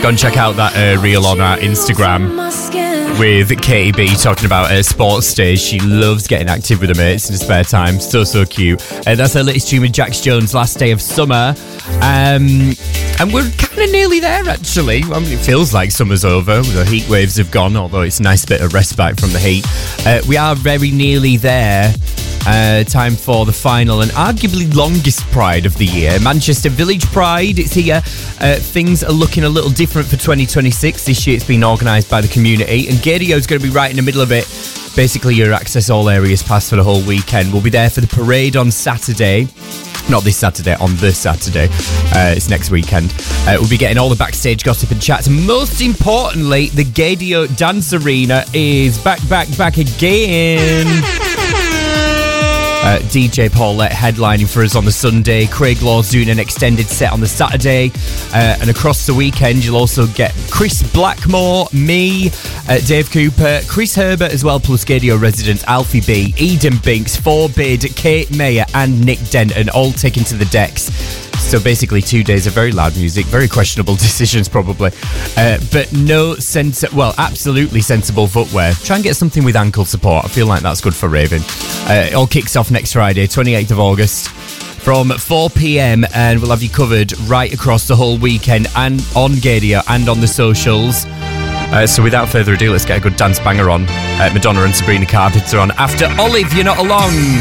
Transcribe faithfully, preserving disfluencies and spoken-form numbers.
Go and check out that uh, reel on our Instagram with Katie B talking about her sports stage. She loves getting active with her mates in her spare time. So, so cute. Uh, that's her latest tune with Jax Jones, Last Day of Summer. Um, and we're kind of nearly there, actually. I mean, it feels like summer's over. The heat waves have gone, although it's a nice bit of respite from the heat. Uh, we are very nearly there. Uh, time for the final and arguably longest Pride of the year. Manchester Village Pride, it's here. Uh, things are looking a little different for twenty twenty-six. This year it's been organised by the community, and Gadio's going to be right in the middle of it. Basically, your access all areas pass for the whole weekend. We'll be there for the parade on Saturday. Not this Saturday, on this Saturday. Uh, it's next weekend. Uh, we'll be getting all the backstage gossip and chats. And most importantly, the Gadio Dance Arena is back, back, back again. Uh, D J Paulette headlining for us on the Sunday. Craig Law doing an extended set on the Saturday. Uh, and across the weekend, you'll also get Chris Blackmore, me, uh, Dave Cooper, Chris Herbert as well, plus Gadio residents Alfie B, Eden Binks, Forbid, Kate Mayer, and Nick Denton, all taken to the decks. So basically two days of very loud music, very questionable decisions probably, uh, but no sense, well, absolutely sensible footwear. Try and get something with ankle support. I feel like that's good for raving. Uh, it all kicks off next Friday, twenty-eighth of August, from four p.m, and we'll have you covered right across the whole weekend and on Gadio and on the socials. Uh, so without further ado, let's get a good dance banger on. Uh, Madonna and Sabrina Carpenter on after Olive, You're Not Alone.